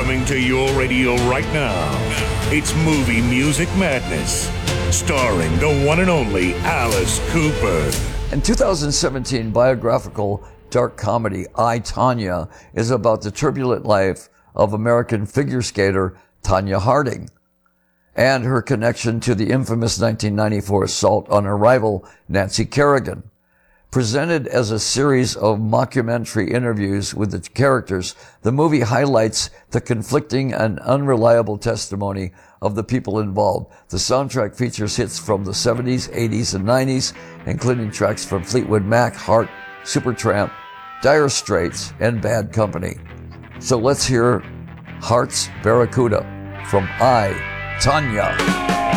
Coming to your radio right now, it's Movie Music Madness, starring the one and only Alice Cooper. In 2017 biographical dark comedy I, Tonya, is about the turbulent life of American figure skater Tonya Harding and her connection to the infamous 1994 assault on her rival Nancy Kerrigan. Presented as a series of mockumentary interviews with the characters, the movie highlights the conflicting and unreliable testimony of the people involved. The soundtrack features hits from the 70s, 80s, and 90s, including tracks from Fleetwood Mac, Heart, Supertramp, Dire Straits, and Bad Company. So let's hear Heart's Barracuda from I, Tonya.